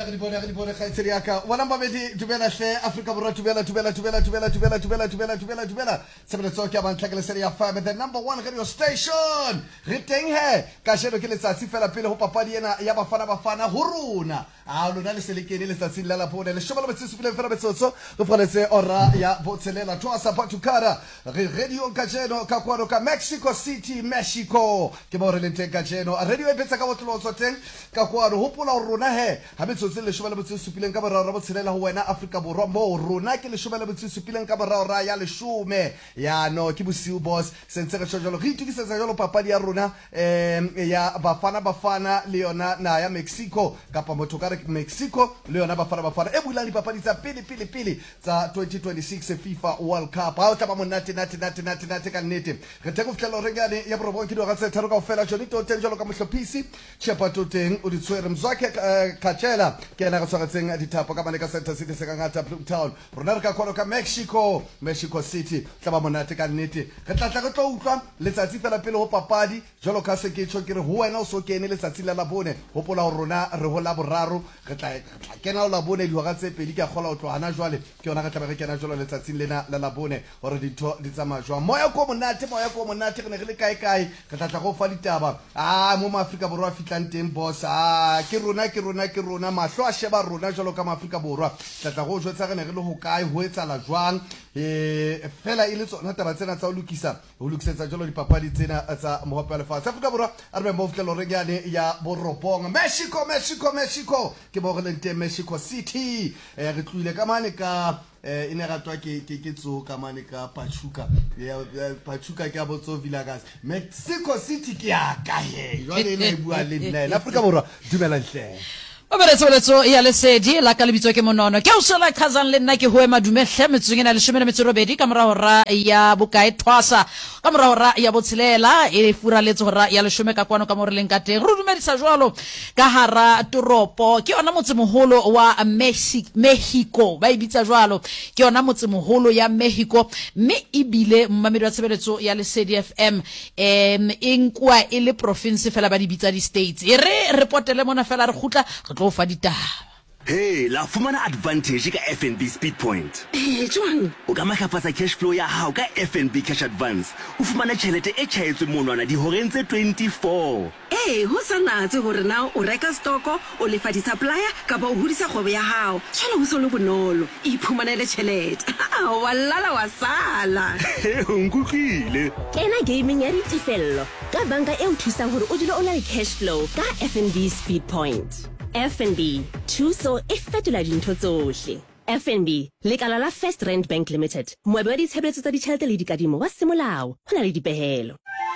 re di bone khaitsedi ya ka wala mabedi dumela hle Africa Borwa dumela sebeletso ke ba ntlha ke lesedi ya FM the number 1 radio station re teng he ka shelo ke letsatsi fela pele ho papadi ena ya bafana ho rona a lona le selekene letsatsi la lapone le shobala betsi supile fela betsotso go fgaletse ora ya botselela twa patukara radio ka jeno ka kwano ka Mexico City Mexico ke ba re lente ka jeno radio e betsa ka botlotso teng ka kwano hopola rona he ha betsotse le shobala betsi supile ka boraro botselela ho wena Africa Borwa mo rona ke le shobala betsi supile ka boraro ya leshume ya no ke bosiu boss sentse re tshojolo re itukisetsa jalo papadi ya rona ya bafana le yona na ya Mexico kapa motho ka re Mexico le yona bafana e bulang dipapadi tsa pele tsa 2026 FIFA World Cup ha o tla ba monate nate ka nnete re teng go fitlela re ngane ya borobong ke dira tse tharo ka ofela Jonito teng jalo ka mohlophisi Chepato teng o di tshwere mzwake Kachela ke ena ga tshwaretseng dithapo ka Maleka Center City se ka ngata Blue Town rona re ka kwano ka Mexico City tla ba monate ka nnete re tla re tlo utlwa letsatsi fela pele ho papadi jalo ka se ke tshwa ke re ho wena o so kene letsatsi la labone hopola ho rona re ho la boraro re tla kena la bone di hora tse pedi ke gola o tlo hana jwale ke yona ga tla re kena jwalo letsatsi lena la labone hore ditho di tsama jwa moya ko monate re ne re le kae re tla go fa ditaba mo Afrika Borwa fitlang teng boss ke rona mahlo a sheba rona jalo ka Afrika Borwa tla go jwetsa re ne re le ho kae ho etsala jwang fela ile tsona taba tsena tsa ho lukisetsa jalo dipapadi tsena tsa mohope wa lefatshe Afrika Borwa a re mo fitlela re gane ya boropong Mexico ke bo re lente Mexico City re tlile ka mane ka ine ratwa ke tso ka mane ka Pachuca ke a botso Villagas Mexico City ke ya ka he jwale ne bua le nna Afrika Borwa dumela hle Oberetso ya lesedi la ka lebitso ke monono ke o sela khazan le nna ke ho ema dumehle metsweng na le 12 ka mora hora ya bokae twasa ka mora hora ya botshelela e fura letso hora ya 10 ka kwano ka mo re leng ka teng re dumedisa jwalo ka hara toropo ke yona motse moholo wa Mexico ba ibitsa jwalo ke yona motse moholo ya Mexico mme ibile mmamedi wa tshebeletso ya lesedi FM inkwa e le province fela ba di bitsa di states e re reportele mona fela re khutla tlo fa ditaba Hey, la fumana advantage ka FNB Speed Point. Jwang O ka matlafatsa cash flow ya hao ka FNB Cash Advance. O fumana tjhelete e tjhaetswe monwana di horeng tse 24. ho sanatse hore na o reka stoko o lefa di supplier ka ba o hodisa kgwebo ya hao tshwana ho solo bonolo iphumanele tjhelete wallala wasala O nkutlile. Kena gaming ya ditefello ka banka e o thusang hore o dule o na le cash flow ka FNB Speed Point. FNB thuso e fetola dintho tsohle. FNB lekala la First Rand Bank Limited moabi wa ditshebeletso tsa ditjhelete le dikadimo wa semolao ho na le dipehelo.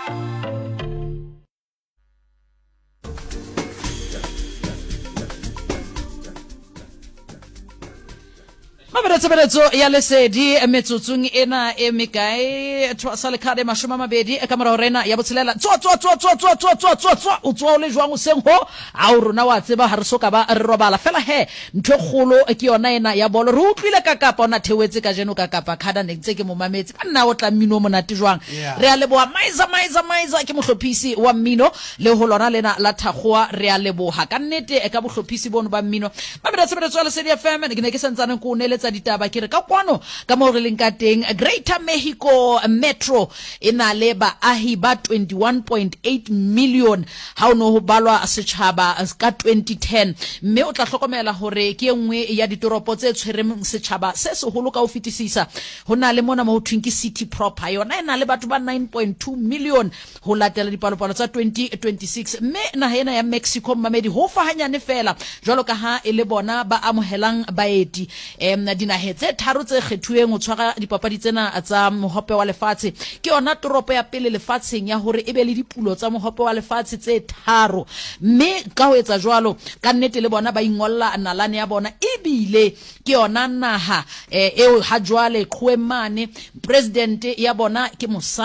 Maberetso ya lesedi metsotsong ena e mekae twasa le khade mashoma mabedi ka mora horena ya botshelela tswa o tswa o le jwang o seng ho a o rona wa tseba ha re soka ba re robala fela he ntwe kgolo ke yona ena ya bolo re utlwile ka kapa ona thewetse ka jeno ka kapa khada ne ntse ke mo mametse nna o tla mmino monate jwang re a leboha maiza ke mohlophisi wa mmino le ho lona lena la thakgoa re a leboha ka nnete ka bohlophisi bono ba mmino maberetso ya lesedi FM ne ke sentsane ko ne tsa ditaba ke re ka kwano ka mo re leng ka teng Greater Mexico Metro ena le baahi ba 21.8 million ha o no ho balwa setjhaba ka 2010 mme o tla hlokomela hore ke engwe ya ditoropo tse tshwereng setjhaba se seholo ka o fetisisa hona le mona mo ho thweng ke city proper yona ena le batho ba 9.2 million ho latela dipalopalo tsa 2026 mme naha ena ya Mexico mamedi ho fahanyane fela jwalo ka ha e le bona ba amohelang baeti dinahe tse tharo tse kgethuweng o tshwara dipapadi tsena tsa mohope wa lefatshe ke yona toropo ya pele lefatsheng ya hore ebe le dipulo tsa mohope wa lefatshe tse tharo mme ka ho etsa jwalo ka nnete le bona ba ingolla nalane ya bona ebile ke yona naha eo ha jwale khwemane president ya bona ke mosadi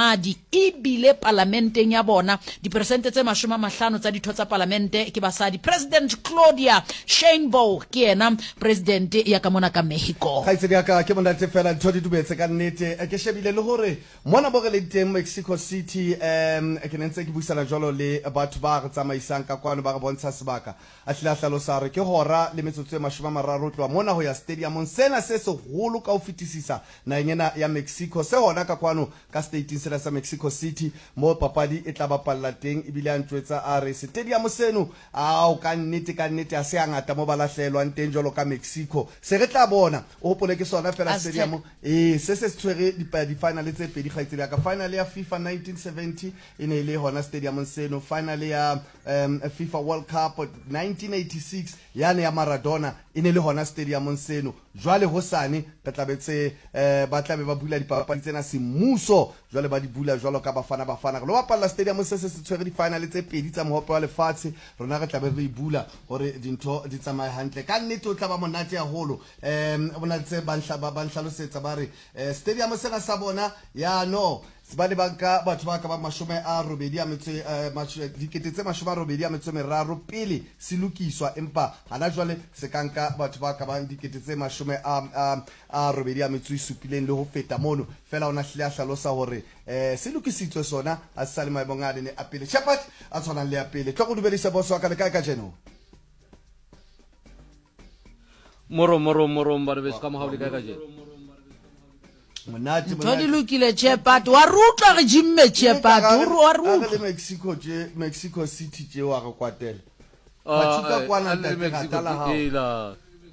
ebile parlamenteng ya bona diperesente tse 50 tsa ditho tsa parlamente ke basadi. President Claudia Sheinbaum ke yena president ya ka mona ka Mexico. ga itse ka ke monate fela ntho di dubetse ka nnete ke shebile le hore mona bo re le teng Mexico City ke nentse ke buisana jolo le batho ba re tsamaisang ka kwano ba re bontsha sebaka a tla hlalosa re ke hora le metsotso e 30 tloa mona ho ya stadiumong sena se segolo ka o fetisisa na engena ya Mexico se hona ka kwano ka stateing sena sa Mexico City mo papadi e tla bapalla teng ebile a ntwetsa a re stadium seno a o ka nnete a se angata mo balahlelwa nteng jolo ka Mexico se re tla bona o hopole ke sona fela stadium se tshwere di final tse pedi ga itsela ka final ya FIFA 1970 ine ile hona stadium seno, final ya FIFA World Cup 1986 yane ya Maradona ine le hona stadium seno. Jwale hosane ka tlabetse ba tlabe ba bula dipapadi tsena semmuso jwale ba di bula jwalo ka bafana lo bapalla stadium se tshwere di final tse pedi tsa mohope wa lefatshe rona re tlabe re bula hore dintho di tsamaye hantle ka nnete o tla ba monate ya holo bona tse ba nhlalosetsa ba re stadium sena sa bona ya no Sibali banka batho ba ka ba mashume a robedi a metse dikete tse mashume a robedi a metse meraro pele silukiswa empa hana jwale se kanka batho ba ka ba dikete tse mashume a robedi a metse isupileng le ho feta mono fela ona hle a hlalosa hore silukisitswe sona a sale maibongane ne apele chapat a tsona le apele tlo go dubedisa boso ka le ka jeno moro ba re beso ka mo ha le ka jeno Ntho di lokile Chepat wa rutla re jimme Chepat wa rutla le Mexico City je wa re kwatela bathuka kwana ntatela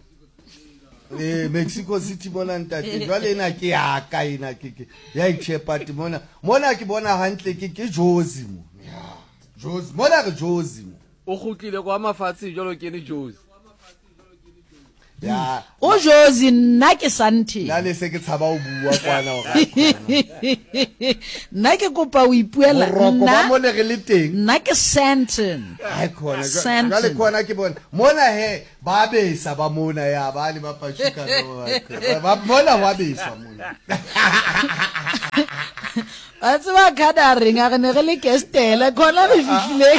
Mexico City bona ntate jwale ena ke ya ka ina ke ya Chepat mona ke bona hantle ke Jozi mo Jozi mona ke Jozi mo o khukile kwa mafatsi jalo ke ni Jozi ya o Jozi nna ke Santi la le se ke tshaba o bua kwana o ga nna ke kopa o ipuela nna mo le re le teng nna ke Santon ai khona jale khona ke bona mona he ba besa ba mona ya ba le ba pachuka ba mona wa besa mona a tswa kada ringa re ne re le kestela khona re fihlile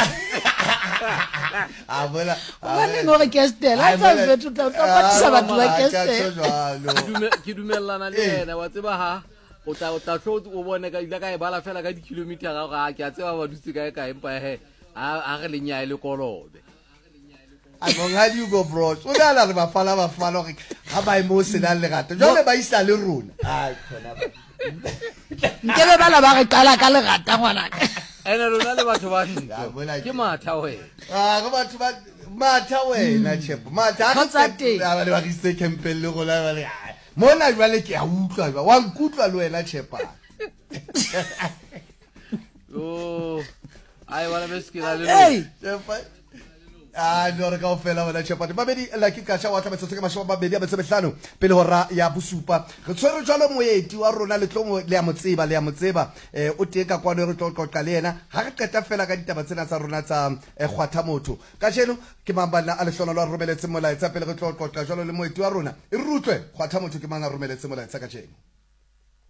a bona ba ne go re kestela tsa vethu tla patisa batho ba kestela ke dumellana le yena wa tseba ha o tla tlo o bone ka ila ka e bala fela ka di kilometer ga ke a tseba ba dutse ka empa he a re lenya ile kolobe a monga di go bro o dala re ba fala re ga ba mo sena le gato jole ba isa le rona ai khona nkebe bala ba re qala ka le gata ngwana ene rona le batho ba ke matha we go batho ba matha we na chepo matha ga le ba rise campel le gola ba le mona jwale ke a utlwa ba wa nkutlwa le wena chepa ai wala beskila le chepa no re ka ofela wena chepa ba bedi la ke ka wa tla metsotso ke masho ba bedi a metse behlano pele hora ya bosupa re tshwere jwalo moeti wa rona le tlomo le ya motseba o teng ka kwano re tlo qoqa le yena ha re qeta fela ka ditaba tsena tsa rona tsa kgwatha motho ka jeno ke mambana a le hlono la romeletse molaetsa pele re tlo qoqa jwalo le moeti wa rona e rutlwe kgwatha motho ke mang a romeletse molaetsa ka jeno